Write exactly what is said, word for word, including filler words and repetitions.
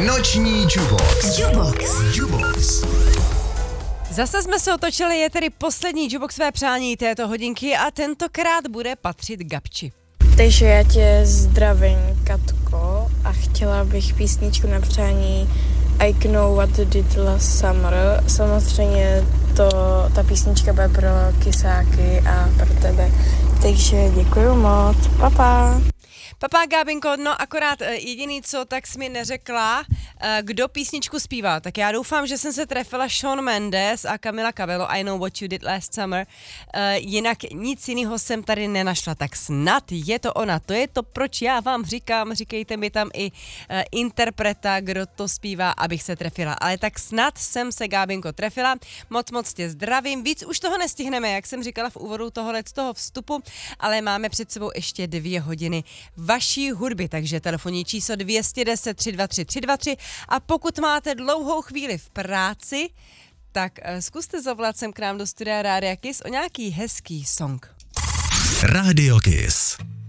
Noční Jukebox. Jukebox. Jukebox. Zase jsme se otočili, je tedy poslední jukeboxové přání této hodinky a tentokrát bude patřit Gabči. Takže já tě zdravím, Katko, a chtěla bych písničku na přání I Know What Did Last Summer. Samozřejmě to, ta písnička bude pro kysáky a pro tebe. Takže děkuju moc, papa. Papa Gábinko, no akorát jediný co, tak jsi mi neřekla, kdo písničku zpívá. Tak já doufám, že jsem se trefila Shawn Mendes a Camila Cabello, I Know What You Did Last Summer. Jinak nic jiného jsem tady nenašla, tak snad je to ona. To je to, proč já vám říkám, říkejte mi tam i interpreta, kdo to zpívá, abych se trefila. Ale tak snad jsem se, Gábinko, trefila. Moc, moc tě zdravím. Víc už toho nestihneme, jak jsem říkala v úvodu tohohle z toho vstupu, ale máme před sebou ještě dvě hodiny vaší hudby, takže telefonní číslo dvě deset tři dva tři tři dva tři a pokud máte dlouhou chvíli v práci, tak zkuste zavolat sem k nám do studia Rádia Kiss o nějaký hezký song. Radio Kiss.